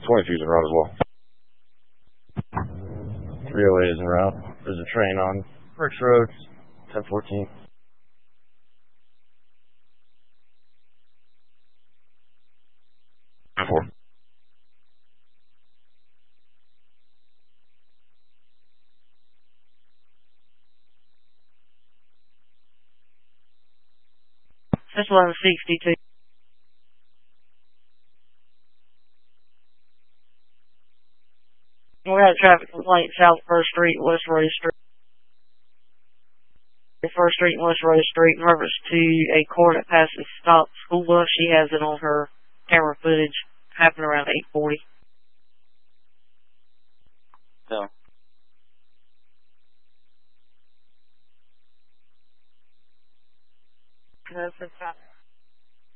22's en route as well. 308 is en route. There's a train on Bricks Road, 1014. Four. That's 1162. We got a traffic complaint South 1st Street, West Rose Street. 1st Street and West Rose Street in reference to a car that passes stop school bus. She has it on her camera footage. Happened around 8:40. No. That's